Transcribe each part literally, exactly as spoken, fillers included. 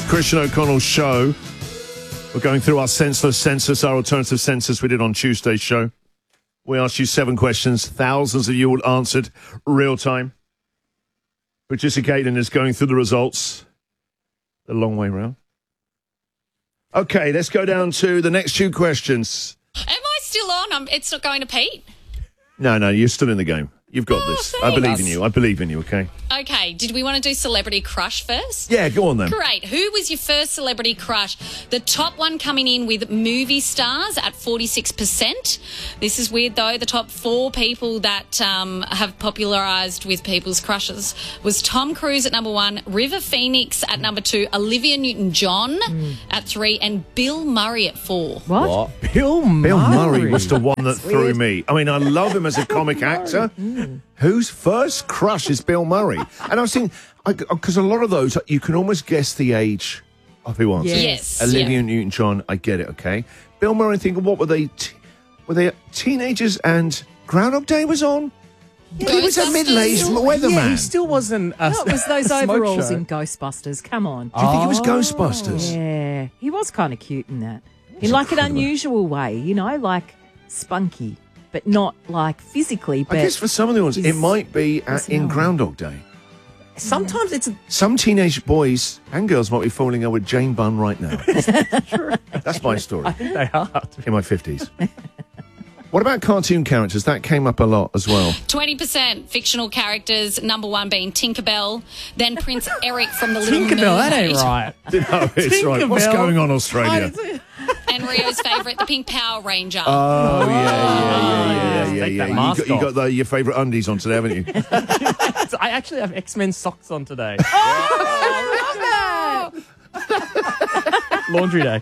Christian O'Connell's show. We're going through our senseless census, our alternative census we did on Tuesday's show. We asked you seven questions. Thousands of you all answered real time. Producer Caitlin is going through the results the long way round. Okay, let's go down to the next two questions. Am I still on? I'm, it's not going to Pete? No, no, you're still in the game. You've got Oh, this. I believe in you. I believe in you, okay? Okay, did we want to do Celebrity Crush first? Yeah, go on then. Great. Who was your first celebrity crush? The top one coming in with movie stars at forty-six percent. This is weird, though. The top four people that um, have popularised with people's crushes was Tom Cruise at number one, River Phoenix at number two, Olivia Newton-John mm. at three, and Bill Murray at four. What? what? Bill Murray? Bill Murray was the one that threw me. I mean, I love him as a comic actor. Mm. Whose first crush is Bill Murray? And I was thinking, because a lot of those, you can almost guess the age of who answered. Yes. Olivia yeah. Newton-John, I get it, okay. Bill Murray, thinking, what were they? T- were they teenagers and Groundhog Day was on? Yeah, he was a middle-aged weatherman. Yeah, he still wasn't a No, it was those a smoke overalls show. in Ghostbusters. Come on. Do you think it was Ghostbusters? Yeah, he was kind of cute in that. In like an unusual way, you know, like spunky, but not like physically. But I guess for some of the ones, it his might be uh, in personality. Groundhog Day. Sometimes it's... Some teenage boys and girls might be falling in love with Jane Bunn right now. True. That's my story. I think they are. In my fifties. What about cartoon characters? That came up a lot as well. twenty percent fictional characters, number one being Tinkerbell, then Prince Eric from The Little Tinkerbell, that ain't Mermaid. right. No, it's right. What's Tinkerbell. going on, Australia? And Rio's favourite, the Pink Power Ranger. Oh, yeah, yeah, yeah, yeah, yeah, Take yeah. that You mask got, you off. got the, your favourite undies on today, haven't you? I actually have X-Men socks on today. Laundry day.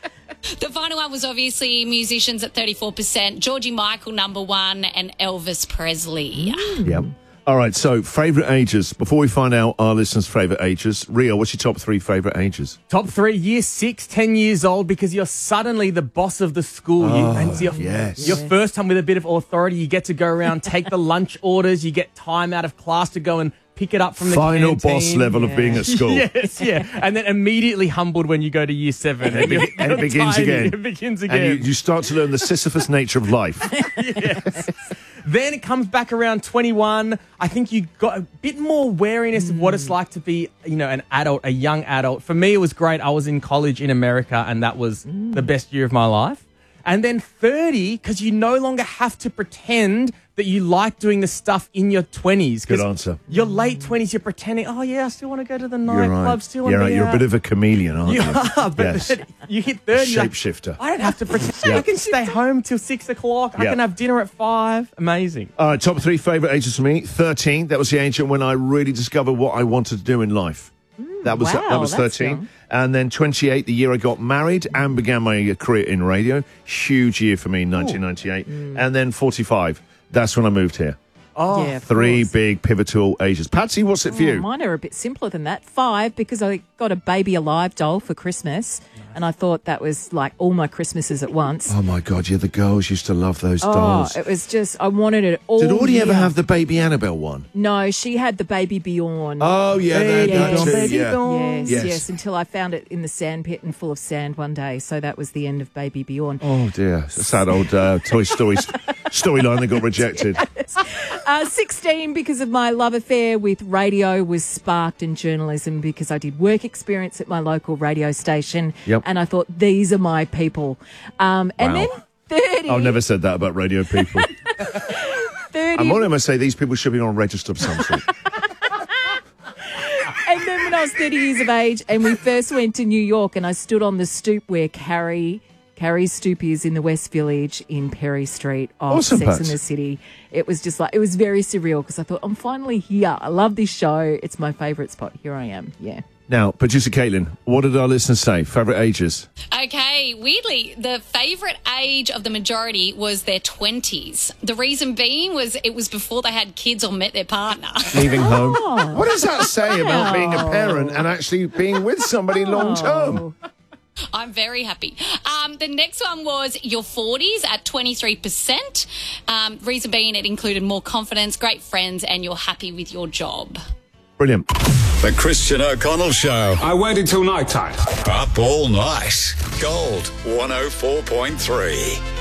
The final one was obviously musicians at thirty-four percent. Georgie Michael, number one, and Elvis Presley. Yep. All right, so favourite ages. Before we find out our listeners' favourite ages, Rio, what's your top three favourite ages? Top three, year six, ten years old, because you're suddenly the boss of the school. You, Oh, and it's your, yes. your first time with a bit of authority. You get to go around, take the lunch orders. You get time out of class to go and pick it up from the Final canteen. boss level of being at school. Yes, yeah. And then immediately humbled when you go to year seven. And it, you're- be- and it you're begins tiny. again. It begins And again. you, you start to learn the Sisyphus nature of life. Yes. Then it comes back around twenty-one. I think you got a bit more wariness of what it's like to be, you know, an adult, a young adult. For me, it was great. I was in college in America, and that was the best year of my life. And then thirty, because you no longer have to pretend that you like doing the stuff in your twenties. Good answer. Your late twenties, you're pretending, oh, yeah, I still want to go to the You're nightclub, right. still want You're to right. be You're a out. bit of a chameleon, aren't you? You are, but Yes. then you hit thirty, you're like, Shapeshifter. I don't have to pretend. Yeah. I can stay home till six o'clock. I Yeah. can have dinner at five. Amazing. All right, top three favourite ages for me. thirteen, that was the age when I really discovered what I wanted to do in life. That was wow, that was that's thirteen. young. And then twenty-eight, the year I got married and began my career in radio. Huge year for me in nineteen ninety-eight. And then forty-five, that's when I moved here. Oh, yeah, of Three course. big pivotal ages. Patsy, what's it for Oh, you? mine are a bit simpler than that. Five, because I got a Baby Alive doll for Christmas, and I thought that was like all my Christmases at once. Oh my God, yeah, the girls used to love those Oh, dolls. it was just, I wanted it all Did Audie ever year. have the Baby Annabelle one? No, she had the Baby Bjorn. Oh, yeah, they had Yes. that too, Baby yeah. Bjorn. Yes, Yes. yes, until I found it in the sand pit and full of sand one day. So that was the end of Baby Bjorn. Oh dear, it's a sad old uh, Toy Story storyline that got rejected. Uh, sixteen, because of my love affair with radio, was sparked in journalism because I did work experience at my local radio station. Yep. And I thought, these are my people. Um, and Wow. then thirty. I've never said that about radio people. thirty. I'm only going to say these people should be on register of some sort. And then when I was thirty years of age and we first went to New York and I stood on the stoop where Carrie, Carrie's stoop is in the West Village in Perry Street of Awesome, Sex Pats. and the City. It was just like, it was very surreal because I thought, I'm finally here. I love this show. It's my favourite spot. Here I am. Yeah. Now, producer Caitlin, what did our listeners say? Favourite ages? Okay, weirdly, the favourite age of the majority was their twenties. The reason being was it was before they had kids or met their partner. Leaving home. What does that say about being a parent and actually being with somebody long term? I'm very happy. Um, the next one was your forties at twenty-three percent. Um, reason being it included more confidence, great friends, and you're happy with your job. Brilliant. The Christian O'Connell Show. I waited till night time. Up all night. Gold one oh four point three.